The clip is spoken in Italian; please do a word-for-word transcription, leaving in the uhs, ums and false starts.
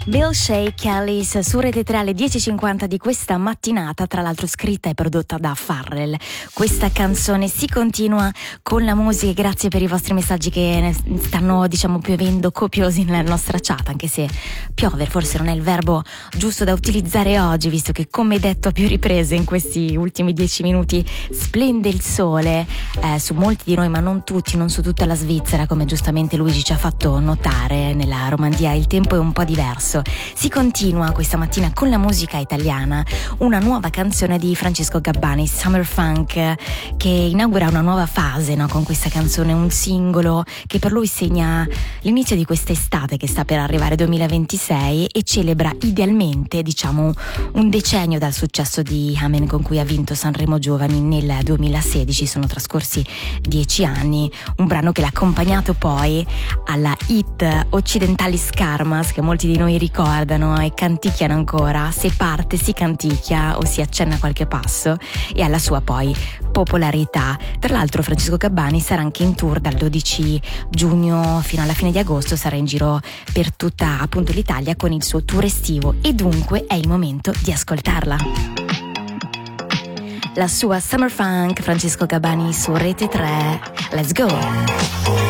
Bill Shea Kelly's su Rete tre alle dieci e cinquanta di questa mattinata, tra l'altro scritta e prodotta da Pharrell. Questa canzone si continua con la musica, grazie per i vostri messaggi che ne stanno, diciamo, piovendo copiosi nella nostra chat, anche se piovere forse non è il verbo giusto da utilizzare oggi, visto che, come detto a più riprese in questi ultimi dieci minuti, splende il sole eh, su molti di noi, ma non tutti, non su tutta la Svizzera, come giustamente Luigi ci ha fatto notare. Nella Romandia il tempo è un po' diverso. Si continua questa mattina con la musica italiana, una nuova canzone di Francesco Gabbani, Summer Funk, che inaugura una nuova fase, no? Con questa canzone, un singolo che per lui segna l'inizio di quest'estate che sta per arrivare, duemilaventisei, e celebra idealmente, diciamo, un decennio dal successo di Amen, con cui ha vinto Sanremo Giovani nel duemilasedici. Sono trascorsi dieci anni, un brano che l'ha accompagnato poi alla hit Occidentalis Karmas, che molti di noi ricordano e canticchiano ancora, Se parte si canticchia o si accenna qualche passo, e alla sua poi popolarità. Tra l'altro Francesco Gabbani sarà anche in tour dal dodici giugno fino alla fine di agosto, sarà in giro per tutta appunto l'Italia con il suo tour estivo, e dunque è il momento di ascoltarla. La sua Summer Funk, Francesco Gabbani su Rete tre. Let's go!